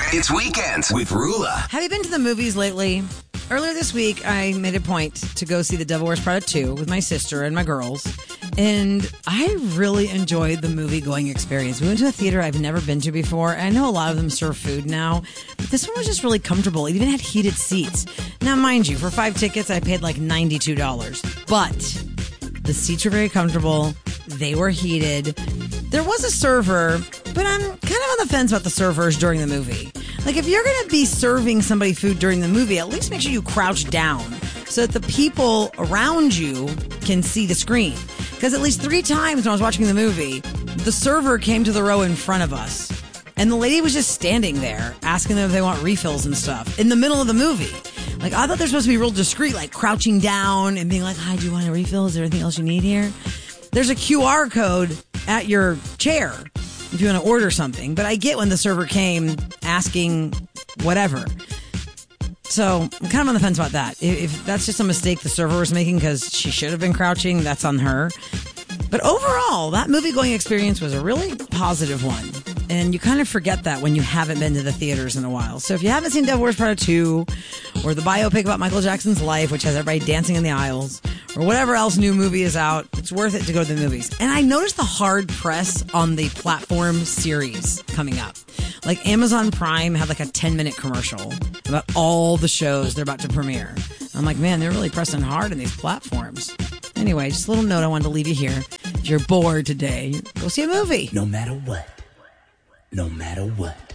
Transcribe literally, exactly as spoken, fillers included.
It's Weekends with Rula. Have you been to the movies lately? Earlier this week, I made a point to go see The Devil Wears Prada two with my sister and my girls, and I really enjoyed the movie-going experience. We went to a theater I've never been to before. I know a lot of them serve food now, but this one was just really comfortable. It even had heated seats. Now, mind you, for five tickets, I paid like ninety-two dollars, but the seats were very comfortable. They were heated. There was a server, but I'm kind of on the fence about the servers during the movie. Like, if you're going to be serving somebody food during the movie, at least make sure you crouch down so that the people around you can see the screen. Because at least three times when I was watching the movie, the server came to the row in front of us. And the lady was just standing there asking them if they want refills and stuff in the middle of the movie. Like, I thought they're supposed to be real discreet, like crouching down and being like, hi, do you want a refill? Is there anything else you need here? There's a Q R code at your chair if you want to order something. But I get when the server came asking whatever. So I'm kind of on the fence about that. If, if that's just a mistake the server was making because she should have been crouching, that's on her. But overall, that movie-going experience was a really positive one. And you kind of forget that when you haven't been to the theaters in a while. So if you haven't seen Devil Wears Prada two, or the biopic about Michael Jackson's life, which has everybody dancing in the aisles, or whatever else new movie is out, it's worth it to go to the movies. And I noticed the hard press on the platform series coming up. Like Amazon Prime had like a ten-minute commercial about all the shows they're about to premiere. I'm like, man, they're really pressing hard on these platforms. Anyway, just a little note I wanted to leave you here. If you're bored today, go see a movie. No matter what. No matter what.